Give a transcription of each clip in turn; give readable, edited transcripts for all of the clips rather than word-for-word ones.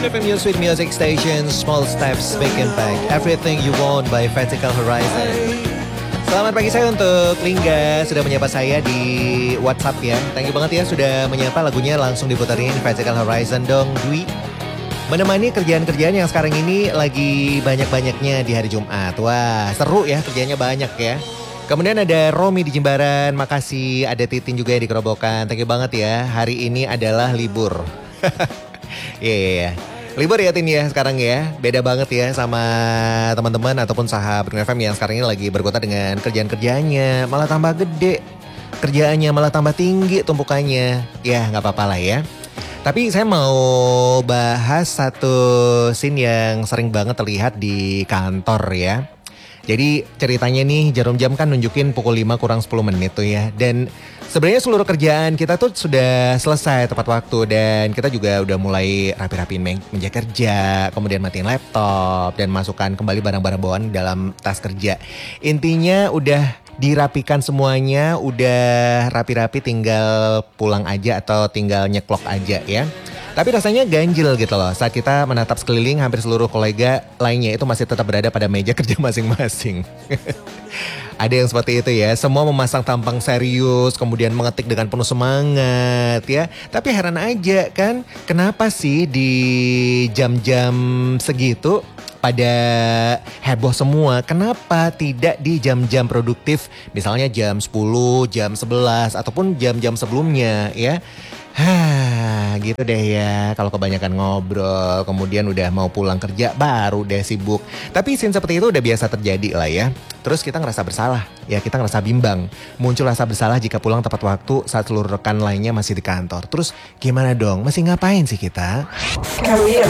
FM, your sweet music station. Small steps, big impact. Everything you want by Vertical Horizon. Selamat pagi saya untuk Lingga. Sudah menyapa saya di WhatsApp ya. Thank you banget ya sudah menyapa. Lagunya langsung diputerin Vertical Horizon dong, Dwi. Menemani kerjaan-kerjaan yang sekarang ini lagi banyak-banyaknya di hari Jumat. Wah, seru ya, kerjanya banyak ya. Kemudian ada Romi di Jimbaran, makasih. Ada Titin juga yang di Kerobokan. Thank you banget ya. Hari ini adalah libur. Iya. Libur ya Tin ya sekarang ya. Beda banget ya sama teman-teman ataupun sahabat FM yang sekarang ini lagi berkota dengan kerjaan-kerjaannya. Malah tambah gede. Kerjaannya malah tambah tinggi tumpukannya. Ya gak apa-apa lah ya. Tapi saya mau bahas satu scene yang sering banget terlihat di kantor ya. Jadi ceritanya nih Jarum Jam kan nunjukin pukul 5 kurang 10 menit tuh ya. Dan sebenarnya seluruh kerjaan kita tuh sudah selesai tepat waktu. Dan kita juga udah mulai rapi-rapiin meja kerja. Kemudian matiin laptop dan masukkan kembali barang-barang bawaan dalam tas kerja. Intinya udah dirapikan semuanya, udah rapi-rapi tinggal pulang aja atau tinggal nyeklok aja ya. Tapi rasanya ganjil gitu loh saat kita menatap sekeliling hampir seluruh kolega lainnya itu masih tetap berada pada meja kerja masing-masing. Ada yang seperti itu ya, semua memasang tampang serius, kemudian mengetik dengan penuh semangat ya. Tapi heran aja kan, kenapa sih di jam-jam segitu pada heboh semua? Kenapa tidak di jam-jam produktif, misalnya jam 10, jam 11, ataupun jam-jam sebelumnya ya? Gitu deh ya. Kalau kebanyakan ngobrol, kemudian udah mau pulang kerja, baru deh sibuk. Tapi scene seperti itu udah biasa terjadi lah ya. Terus kita ngerasa bersalah, ya kita ngerasa bimbang. Muncul rasa bersalah jika pulang tepat waktu saat seluruh rekan lainnya masih di kantor. Terus gimana dong, masih ngapain sih kita? Career.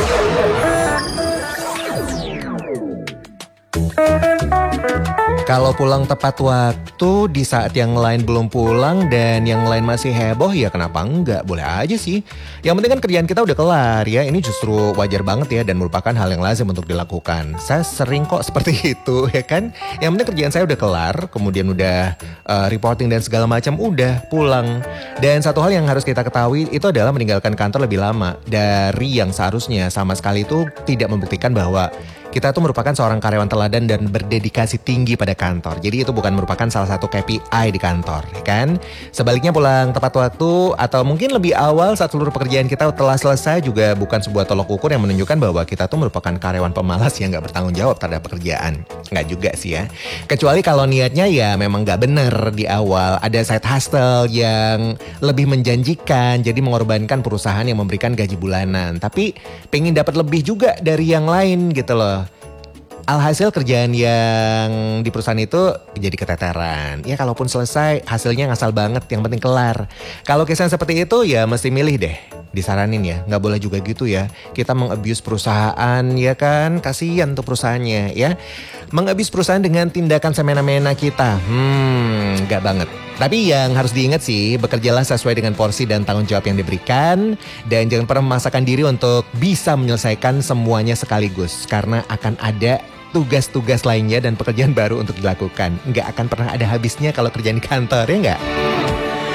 Kalau pulang tepat waktu di saat yang lain belum pulang dan yang lain masih heboh, ya kenapa enggak? Boleh aja sih. Yang penting kan kerjaan kita udah kelar ya. Ini justru wajar banget ya dan merupakan hal yang lazim untuk dilakukan. Saya sering kok seperti itu ya kan. Yang penting kerjaan saya udah kelar, kemudian udah reporting dan segala macam, udah pulang. Dan satu hal yang harus kita ketahui itu adalah meninggalkan kantor lebih lama dari yang seharusnya sama sekali itu tidak membuktikan bahwa kita tuh merupakan seorang karyawan teladan dan berdedikasi tinggi pada kantor. Jadi itu bukan merupakan salah satu KPI di kantor, ya kan? Sebaliknya pulang tepat waktu atau mungkin lebih awal saat seluruh pekerjaan kita telah selesai juga bukan sebuah tolok ukur yang menunjukkan bahwa kita tuh merupakan karyawan pemalas yang gak bertanggung jawab terhadap pekerjaan. Nggak juga sih ya. Kecuali kalau niatnya ya memang gak bener di awal. Ada side hustle yang lebih menjanjikan, jadi mengorbankan perusahaan yang memberikan gaji bulanan. Tapi pengen dapat lebih juga dari yang lain gitu loh. Alhasil kerjaan yang di perusahaan itu jadi keteteran. Ya kalaupun selesai hasilnya ngasal banget, yang penting kelar. Kalau kesan seperti itu ya mesti milih deh. Disaranin ya, gak boleh juga gitu ya. Kita meng-abuse perusahaan ya kan, kasihan tuh perusahaannya ya. Meng-abuse perusahaan dengan tindakan semena-mena kita, gak banget. Tapi yang harus diingat sih, bekerjalah sesuai dengan porsi dan tanggung jawab yang diberikan. Dan jangan pernah memaksakan diri untuk bisa menyelesaikan semuanya sekaligus. Karena akan ada tugas-tugas lainnya dan pekerjaan baru untuk dilakukan. Nggak akan pernah ada habisnya kalau kerjaan di kantor, ya nggak?